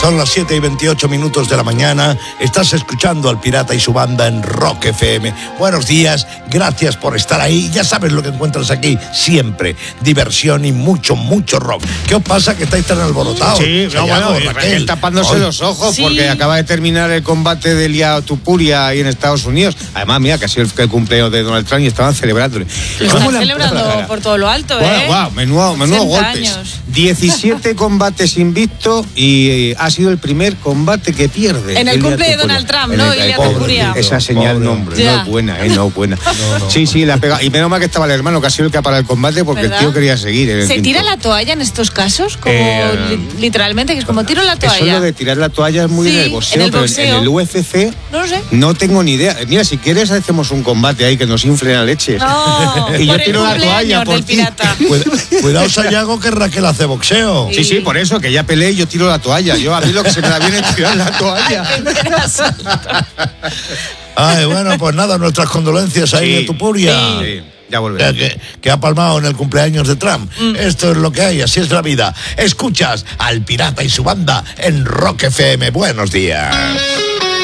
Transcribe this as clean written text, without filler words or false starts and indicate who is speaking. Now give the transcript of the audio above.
Speaker 1: Son las 7:28 de la mañana. Estás escuchando al Pirata y su banda en Rock FM. Buenos días, gracias por estar ahí. Ya sabes lo que encuentras aquí siempre. Diversión y mucho, mucho rock. ¿Qué os pasa que estáis tan alborotados?
Speaker 2: Sí, Raquel tapándose los ojos porque acaba de terminar el combate de Ilia Topuria ahí en Estados Unidos. Además, mira, que ha sido el cumpleaños de Donald Trump y estaban celebrándole.
Speaker 3: Están celebrando por todo lo alto,
Speaker 2: Wow, menudo golpes.
Speaker 3: Años.
Speaker 2: 17 combates invictos y ha sido el primer combate que pierde.
Speaker 3: En el cumple de Donald Trump, ¿no? Ilia Topuria.
Speaker 2: Esa señal no es buena, no es buena. No. Sí, la pega. Y menos mal que estaba el hermano, que ha sido el que ha parado el combate, porque ¿verdad? El tío quería seguir.
Speaker 3: ¿Se tira la toalla en estos casos? Como literalmente, que es como tiro la toalla.
Speaker 2: Eso lo de tirar la toalla es muy en el boxeo, pero en el UFC
Speaker 3: no lo sé.
Speaker 2: No tengo ni idea. Mira, si quieres hacemos un combate ahí que nos inflen a leches.
Speaker 3: No,
Speaker 2: y yo tiro la toalla por ti.
Speaker 1: Cuidado, Sayago, que Raquel hace boxeo.
Speaker 2: Sí, por eso, que ya peleé y yo tiro la toalla. A mí lo que se me da bien es tirar la toalla.
Speaker 1: Ay, bueno, pues nada, nuestras condolencias ahí a Topuria.
Speaker 2: Sí. Ya volverá.
Speaker 1: Que ha palmado en el cumpleaños de Trump. Esto es lo que hay, así es la vida. Escuchas al Pirata y su banda en Rock FM. Buenos días.